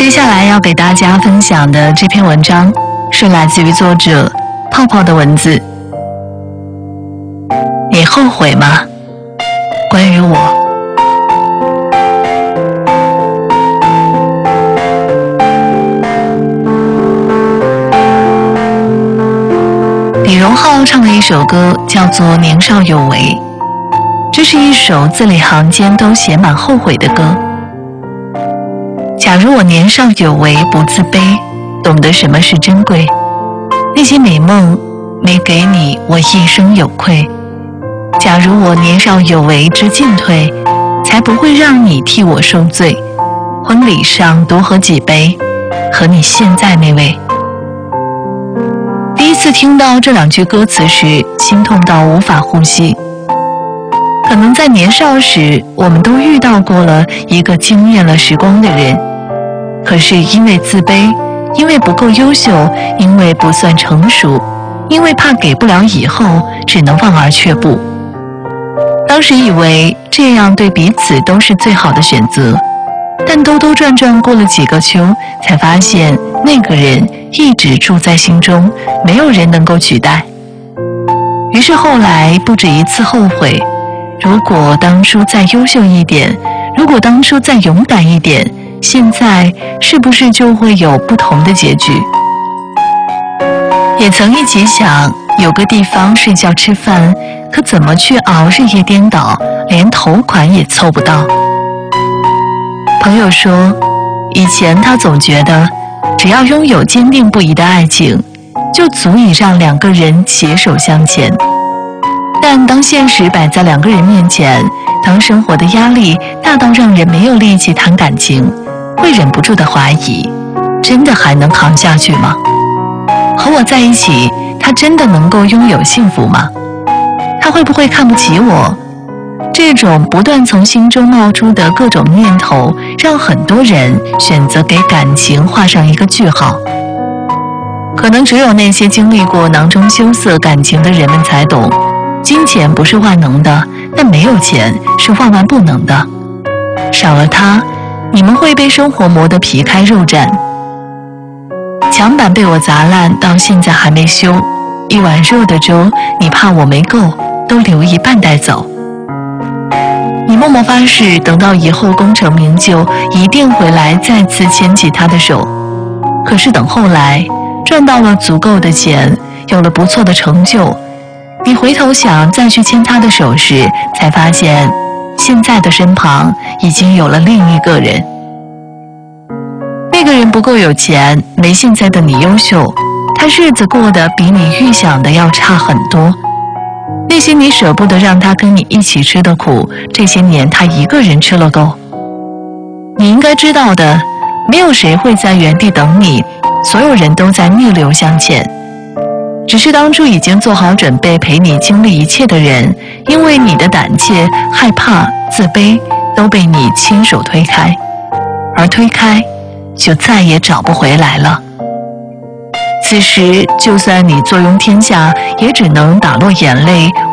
接下来要给大家分享的这篇文章是来自于作者泡泡的文字。你后悔吗？关于我。李荣浩唱了一首歌，叫做《年少有为》。这是一首字里行间都写满后悔的歌。假如我年少有为，不自卑，懂得什么是珍贵，那些美梦没给你，我一生有愧。假如我年少有为知进退，才不会让你替我受罪。婚礼上多喝几杯，和你现在那位。第一次听到这两句歌词时，心痛到无法呼吸。可能在年少时，我们都遇到过了一个惊艳了时光的人，可是因为自卑，因为不够优秀，因为不算成熟，因为怕给不了以后，只能望而却步。当时以为这样对彼此都是最好的选择，但兜兜转转过了几个秋，才发现那个人一直住在心中，没有人能够取代。于是后来不止一次后悔，如果当初再优秀一点，如果当初再勇敢一点，现在是不是就会有不同的结局？也曾一起想有个地方睡觉吃饭，可怎么去熬日夜颠倒，连头款也凑不到。朋友说，以前他总觉得只要拥有坚定不移的爱情，就足以让两个人携手向前。但当现实摆在两个人面前，当生活的压力大到让人没有力气谈感情，会忍不住的怀疑，真的还能扛下去吗？和我在一起，他真的能够拥有幸福吗？他会不会看不起我？这种不断从心中冒出的各种念头，让很多人选择给感情画上一个句号。可能只有那些经历过囊中羞涩感情的人们才懂，金钱不是万能的，但没有钱是万万不能的。少了它，你们会被生活磨得皮开肉绽。墙板被我砸烂，到现在还没修。一碗热的粥，你怕我没够，都留一半带走。你默默发誓，等到以后功成名就，一定回来再次牵起他的手。可是等后来赚到了足够的钱，有了不错的成就，你回头想再去牵他的手时，才发现现在的身旁已经有了另一个人。那个人不够有钱，没现在的你优秀，他日子过得比你预想的要差很多。那些你舍不得让他跟你一起吃的苦，这些年他一个人吃了够。你应该知道的，没有谁会在原地等你，所有人都在逆流向前。只是当初已经做好准备陪你经历一切的人，因为你的胆怯、害怕、自卑，都被你亲手推开，而推开就再也找不回来了。此时就算你坐拥天下，也只能打落眼泪，